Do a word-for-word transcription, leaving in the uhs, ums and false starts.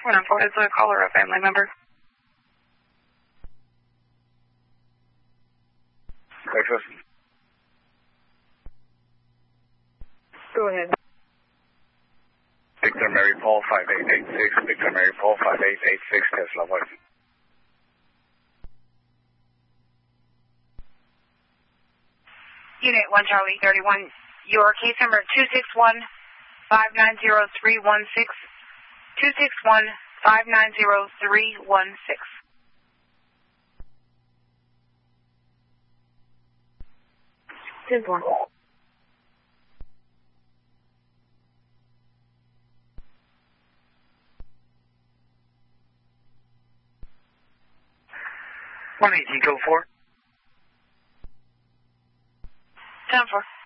four nine four is a caller or a family member. Texas. Go ahead. Victor Mary Paul five eight eight six, Victor Mary Paul five eight eight six, Tesla voice. Unit one Charlie thirty-one, your case number two six one, five nine zero three one six, two six one, five nine zero three one six. ten four. one eight Eco four. ten four.